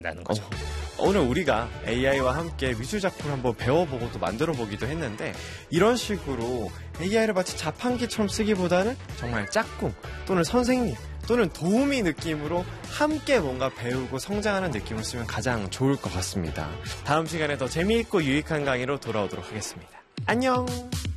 나는 거죠. 오늘 우리가 AI와 함께 미술작품을 한번 배워보고 또 만들어보기도 했는데 이런 식으로 AI를 마치 자판기처럼 쓰기보다는 정말 짝꿍 또는 선생님 또는 도우미 느낌으로 함께 뭔가 배우고 성장하는 느낌을 쓰면 가장 좋을 것 같습니다. 다음 시간에 더 재미있고 유익한 강의로 돌아오도록 하겠습니다. 안녕!